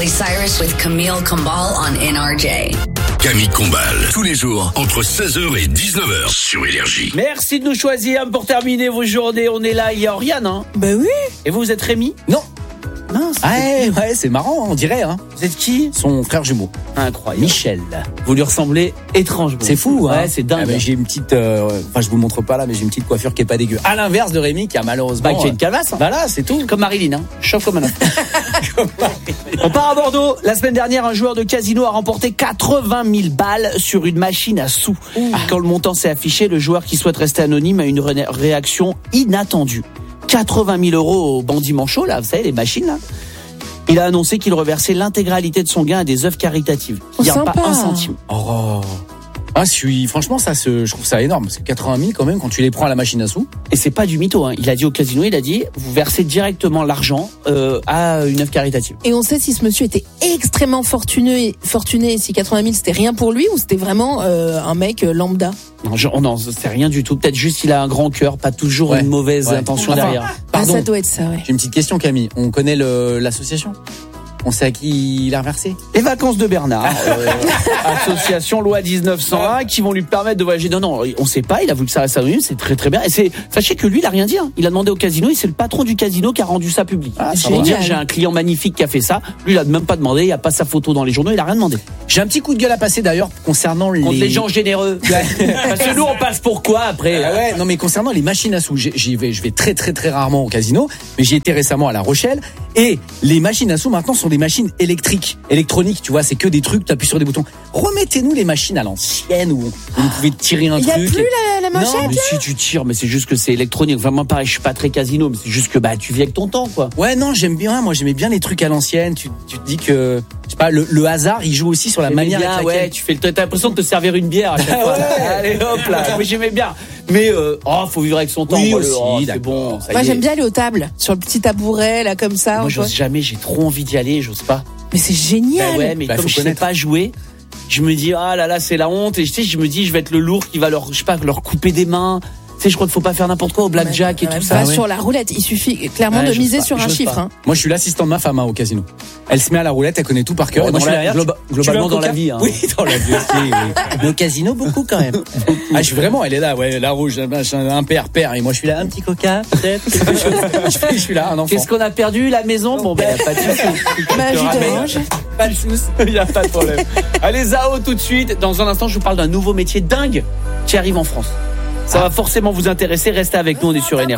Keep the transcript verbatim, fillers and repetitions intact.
Cyrus with Camille Combal on N R J. Camille Combal, tous les jours, entre seize heures et dix-neuf heures sur Énergie. Merci de nous choisir pour terminer vos journées. On est là, il y a Oriane, hein. Ben oui. Et vous, vous êtes Rémi? Non. Mince. Ah ouais, ouais, c'est marrant, on dirait. Hein. Vous êtes qui? Son frère jumeau. Incroyable. Michel. Vous lui ressemblez étrangement. C'est fou, hein. Ouais, c'est dingue. Ah bah, j'ai une petite, euh, enfin je vous montre pas là, mais j'ai une petite coiffure qui est pas dégueu. À l'inverse de Rémi qui a malheureusement. Bah, qui a une calasse. Hein. Voilà, c'est tout. Comme Marilyn, hein. Chauffe comme un homme. On part à Bordeaux. La semaine dernière, un joueur de casino a remporté quatre-vingt mille balles sur une machine à sous. Ouh. Quand le montant s'est affiché, le joueur qui souhaite rester anonyme a une ré- réaction inattendue. quatre-vingt mille euros au bandit manchot, là, vous savez, les machines, là. Il a annoncé qu'il reversait l'intégralité de son gain à des œuvres caritatives. Il n'y a pas un centime. Oh. Ah, je suis, franchement, ça, se, je trouve ça énorme. Parce que quatre-vingt mille, quand même, quand tu les prends à la machine à sous. Et c'est pas du mytho, hein. Il a dit au casino, il a dit, vous versez directement l'argent euh, à une œuvre caritative. Et on sait si ce monsieur était extrêmement fortuné, fortuné, si quatre-vingt mille c'était rien pour lui ou c'était vraiment euh, un mec lambda. Non, je, non, c'est rien du tout. Peut-être juste il a un grand cœur, pas toujours ouais, une mauvaise ouais. intention enfin, derrière. Pardon. Ah, ça doit être ça, ouais. J'ai une petite question, Camille. On connaît le, l'association ? On sait à qui il a reversé? Les vacances de Bernard, euh, association loi dix-neuf cent un, qui vont lui permettre de voyager. Non, non, on sait pas. Il a voulu que ça reste anonyme. C'est très très bien. Et c'est, sachez que lui, il a rien dit. Hein. Il a demandé au casino. Et c'est le patron du casino qui a rendu ça public. Ah, ça pour dire, j'ai un client magnifique qui a fait ça. Lui, il a même pas demandé. Il y a pas sa photo dans les journaux. Il a rien demandé. J'ai un petit coup de gueule à passer d'ailleurs concernant les. Contre les gens généreux. Parce que nous, on passe pour quoi après? Ah ouais. Non, mais concernant les machines à sous, j'y vais, je vais très très très rarement au casino. Mais j'y étais récemment à La Rochelle. Et les machines à sous maintenant sont des machines électriques, électroniques, tu vois, c'est que des trucs, tu appuies sur des boutons. Remettez-nous les machines à l'ancienne où on, vous pouvez tirer un il truc. Il n'y a plus et... la, la manchette. Non, mais si tu tires, mais c'est juste que c'est électronique. Vraiment pareil, je suis pas très casino, mais c'est juste que bah tu vis avec ton temps, quoi. Ouais, non, j'aime bien. Moi, j'aimais bien les trucs à l'ancienne. Tu, tu te dis que, je sais pas, le, le hasard, il joue aussi sur la manière. Bien, ouais, tu fais, t'as l'impression de te servir une bière à chaque fois. Ouais. Allez, hop là. Oui, j'aimais bien. Mais euh, oh, faut vivre avec son temps. Oui, moi, aussi, le, oh, c'est bon. Moi, j'aime bien aller aux tables, sur le petit tabouret là comme ça. Moi, j'ose jamais. J'ai trop envie d'y aller, j'ose pas. Mais c'est génial. Bah ouais, mais bah, comme je connaître. sais pas jouer, je me dis ah là là, c'est la honte. Et tu sais, je me dis, je vais être le lourd qui va leur, je sais pas, leur couper des mains. Tu sais, je crois qu'il faut pas faire n'importe quoi au blackjack ouais, et tout ça. Pas ouais. Sur la roulette, il suffit clairement ouais, de miser pas, sur un chiffre. Hein. Moi, je suis l'assistant de ma femme hein, au casino. Elle se met à la roulette, elle connaît tout par cœur. Ouais, moi, je suis derrière. Globa- globalement dans la vie. Hein. Oui, dans la vie aussi. Oui. Mais au casino, beaucoup quand même. Ah, je suis vraiment, elle est là, ouais, la rouge, un père, père, et moi, je suis là, un petit coca, peut-être. je suis là, un enfant. Qu'est-ce qu'on a perdu, la maison? Bon, ben, y a pas de souci. Bah, jus d'orange. Pas de souci. Il y a pas de problème. Allez, Zao, tout de suite. Dans un instant, je vous parle d'un nouveau métier dingue qui arrive en France. Ça va forcément vous intéresser. Restez avec nous, on est sur Énergie.